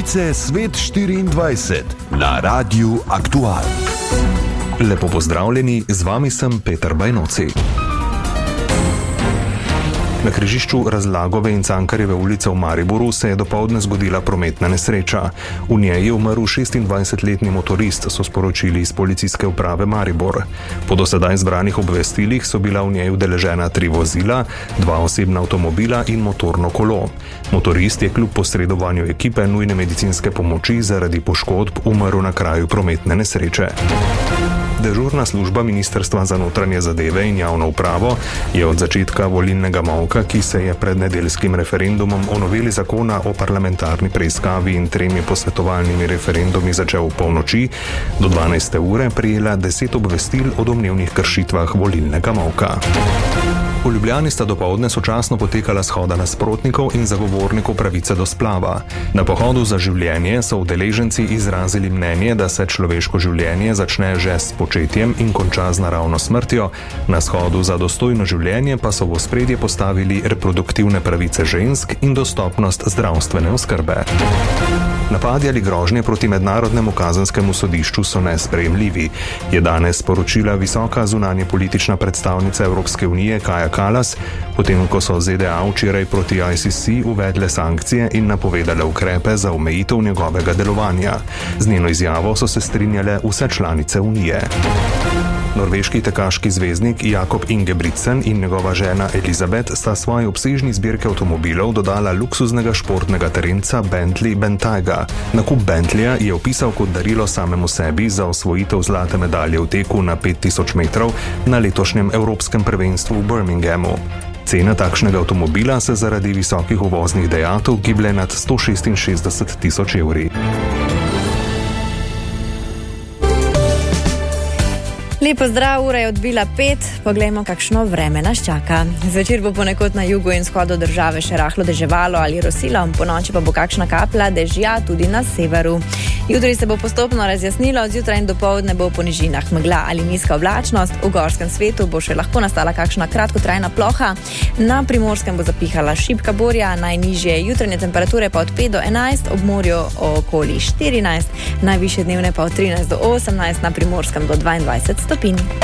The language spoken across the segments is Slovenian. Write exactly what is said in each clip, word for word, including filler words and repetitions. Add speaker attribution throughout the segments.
Speaker 1: Novice Svet štiriindvajset na Radiu Aktual.
Speaker 2: Lepo pozdravljeni, z vami sem Peter Bajnoci. Na križišču Razlagove in Cankarjeve ulice v Mariboru se je dopoldne zgodila prometna nesreča. V njej je umrl šestindvajsetletni motorist, so sporočili iz policijske uprave Maribor. Po dosedaj zbranih obvestilih so bila v njej udeležena tri vozila, dva osebna avtomobila in motorno kolo. Motorist je kljub posredovanju ekipe nujne medicinske pomoči zaradi poškodb umrl na kraju prometne nesreče. Dežurna služba Ministrstva za notranje zadeve in javno upravo je od začetka volilnega molka, ki se je pred nedeljskim referendumom o noveli zakona o parlamentarni preiskavi in tremi posvetovalnimi referendumi začel v polnoči, do dvanajste ure prejela deset obvestil o domnevnih kršitvah volilnega molka. V Ljubljani sta dopoldne sočasno potekala shoda nasprotnikov in zagovornikov pravice do splava. Na pohodu za življenje so udeleženci izrazili mnenje, da se človeško življenje začne že s početjem in konča z naravno smrtjo, na shodu za dostojno življenje pa so v ospredje postavili reproduktivne pravice žensk in dostopnost zdravstvene oskrbe. Napadi ali grožnje proti mednarodnemu kazenskemu sodišču so nesprejemljivi, je danes sporočila visoka zunanje politična predstavnica Evropske unije Kaja Kallas, potem ko so Z D A včeraj proti I C C uvedle sankcije in napovedale ukrepe za omejitev njegovega delovanja. Z njeno izjavo so se strinjale vse članice unije. Norveški tekaški zvezdnik Jakob Ingebrigtsen in njegova žena Elizabeth sta svoji obsežni zbirki avtomobilov dodala luksuznega športnega terenca Bentley Bentayga. Nakup Bentleya je opisal kot darilo samemu sebi za osvojitev zlate medalje v teku na pet tisoč metrov na letošnjem evropskem prvenstvu v Birminghamu. Cena takšnega avtomobila se zaradi visokih uvoznih dajatev giblje nad sto šestinšestdeset tisoč evri.
Speaker 3: Lepo zdrav, ura je odbila pet, poglejmo, kakšno vreme nas čaka. Zvečer bo ponekod na jugu in vzhodu države še rahlo deževalo ali rosilo, po noči pa bo kakšna kaplja dežja tudi na severu. Jutri se bo postopno razjasnilo, zjutraj in dopoldne bo po nižinah megla ali nizka oblačnost, v gorskem svetu bo še lahko nastala kakšna kratkotrajna ploha, na Primorskem bo zapihala šibka burja, najnižje jutranje temperature pa od pet do enajst, ob morju okoli štirinajst, najvišje dnevne pa od trinajst do osemnajst, na Primorskem do dvaindvajset stopinj.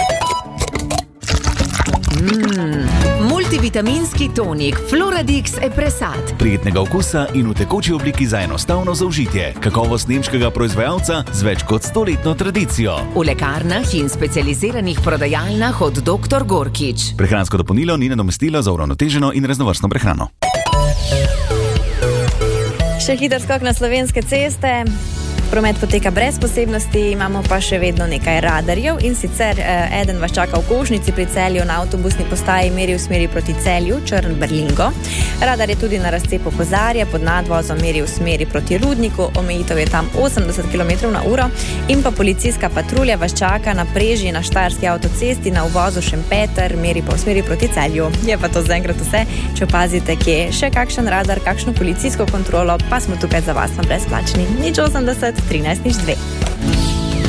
Speaker 4: Mm, multivitaminski tonik Floradix Epresat.
Speaker 5: Prijetnega okusa in v tekoči obliki za enostavno zaužitje. Kakovost nemškega proizvajalca z več kot stoletno tradicijo.
Speaker 4: V lekarnah in specializiranih prodajalnah od doktor Gorkič.
Speaker 5: Prehransko dopolnilo ni nadomestilo za uravnoteženo in raznovrstno prehrano.
Speaker 3: Še hiter skok na slovenske ceste. Promet poteka brez posebnosti, imamo pa še vedno nekaj radarjev in sicer eh, eden vas čaka v Košnici pri Celju na avtobusni postaji meri v smeri proti Celju, Črn-Berlingo. Radar je tudi na razcepu Kozarje, pod nadvozom meri v smeri proti Rudniku, omejitev je tam osemdeset kilometrov na uro in pa policijska patrulja vas čaka na Preži na Štajerski avtocesti na uvozu Šempeter, meri pa v smeri proti Celju. Je pa to zaenkrat vse, če opazite, kje je še kakšen radar, kakšno policijsko kontrolo, pa smo tukaj za vas na brezplačni nič osemdeset trinajst nič dve.